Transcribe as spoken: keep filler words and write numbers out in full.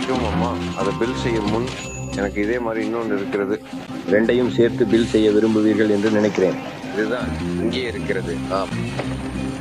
மன்னிக்கவும் அம்மா, அதை பில் செய்யும் முன் எனக்கு இதே மாதிரி இன்னொன்று இருக்கிறது. ரெண்டையும் சேர்த்து பில் செய்ய விரும்புவீர்கள் என்று நினைக்கிறேன். இதுதான் இங்கே இருக்கிறது. ஆம்.